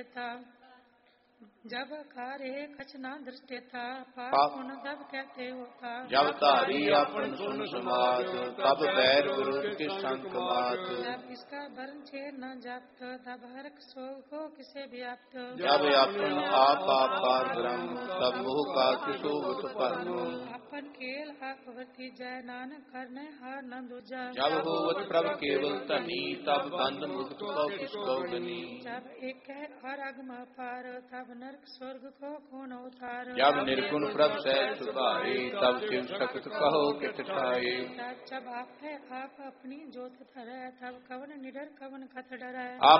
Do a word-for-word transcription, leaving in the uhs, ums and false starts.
था। जब कार्य कछ न दृष्टि था, पाप पाप पुण्य तब कहते होता। जब धारी अपन सुन समात, तब बैर विरुद्ध के संग मात। जब इसका वर्ण छेद न जाप्त, तब हरक शोक को किसे व्याप्त। जब अपन आप आप पार ब्रह्म, तब मोह का किशोवत परम। अपन केल आपवर्ती जय, नानक करने हार न दूजा। जब होवत प्रभ केवल तनी, तब बंद मुक्त को किसको गनी। जब एक है और अगम पार, तब नरक स्वर्ग को कौन उतार। जब निर्गुण प्रभ सहज सुभाए, तब शिव शक्त कहो कित ठाए। जब आप है आप अपनी जोत धरै, तब कवन निडर कवन खत डरै।